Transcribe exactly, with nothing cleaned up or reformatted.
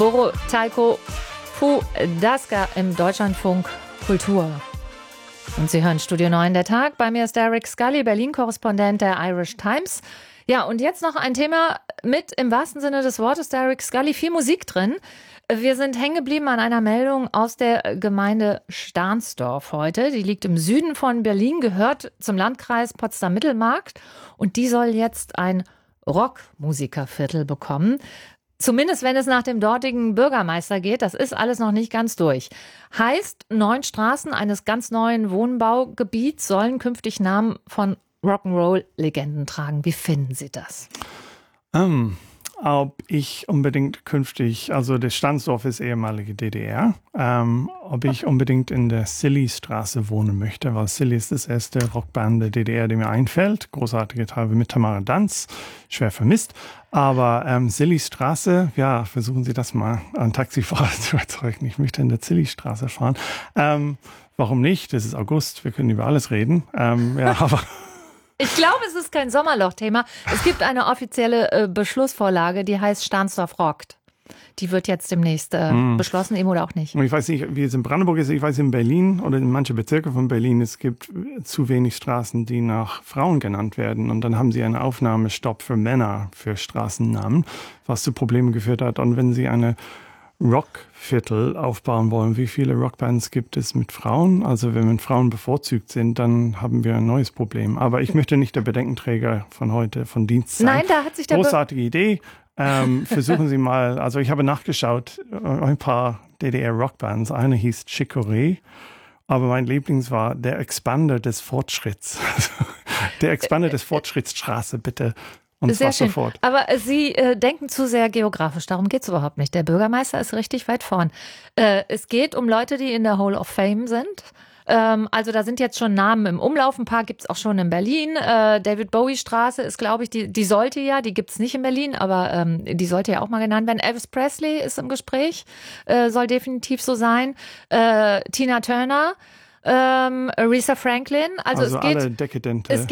Boro Taiko Fudaska im Deutschlandfunk Kultur. Und Sie hören Studio neun der Tag. Bei mir ist Derek Scully, Berlin-Korrespondent der Irish Times. Ja, und jetzt noch ein Thema mit, im wahrsten Sinne des Wortes, Derek Scully, viel Musik drin. Wir sind hängen geblieben an einer Meldung aus der Gemeinde Stahnsdorf heute. Die liegt im Süden von Berlin, gehört zum Landkreis Potsdam-Mittelmark. Und die soll jetzt ein Rockmusikerviertel bekommen. Zumindest, wenn es nach dem dortigen Bürgermeister geht. Das ist alles noch nicht ganz durch. Heißt, neun Straßen eines ganz neuen Wohnbaugebiets sollen künftig Namen von Rock'n'Roll-Legenden tragen. Wie finden Sie das? Um. Ob ich unbedingt künftig, also das Stahnsdorf ist ehemalige D D R, ähm, ob ich unbedingt in der Silly-Straße wohnen möchte, weil Silly ist das erste Rockband der D D R, die mir einfällt. Großartige Teile mit Tamara Danz, schwer vermisst. Aber ähm, Silly-Straße, ja, versuchen Sie das mal an Taxifahrer zu überzeugen. Ich möchte in der Silly-Straße fahren. Ähm, warum nicht? Es ist August, wir können über alles reden. Ähm, ja, aber... Ich glaube, es ist kein Sommerloch-Thema. Es gibt eine offizielle äh, Beschlussvorlage, die heißt Stahnsdorf rockt. Die wird jetzt demnächst äh, mm. beschlossen, eben oder auch nicht. Ich weiß nicht, wie es in Brandenburg ist. Ich weiß, in Berlin oder in manchen Bezirken von Berlin, es gibt zu wenig Straßen, die nach Frauen genannt werden. Und dann haben sie einen Aufnahmestopp für Männer für Straßennamen, was zu Problemen geführt hat. Und wenn sie eine Rockviertel aufbauen wollen. Wie viele Rockbands gibt es mit Frauen? Also wenn Frauen bevorzugt sind, dann haben wir ein neues Problem. Aber ich möchte nicht der Bedenkenträger von heute, von Dienst sein. Nein, da hat sich der Großartige Be- Idee. Ähm, versuchen Sie mal, also ich habe nachgeschaut, ein paar D D R-Rockbands. Eine hieß Chicorée, aber mein Lieblings war der Expander des Fortschritts. Der Expander des Fortschrittsstraße, bitte. Und sehr schön. Sofort. Aber Sie äh, denken zu sehr geografisch. Darum geht es überhaupt nicht. Der Bürgermeister ist richtig weit vorn. Äh, es geht um Leute, die in der Hall of Fame sind. Ähm, also da sind jetzt schon Namen im Umlauf. Ein paar gibt es auch schon in Berlin. Äh, David Bowie Straße ist, glaube ich, die, die sollte ja, die gibt es nicht in Berlin, aber ähm, die sollte ja auch mal genannt werden. Elvis Presley ist im Gespräch, äh, soll definitiv so sein. Äh, Tina Turner, ähm, Aretha Franklin. Also, also es geht, alle Dekadente. Es geht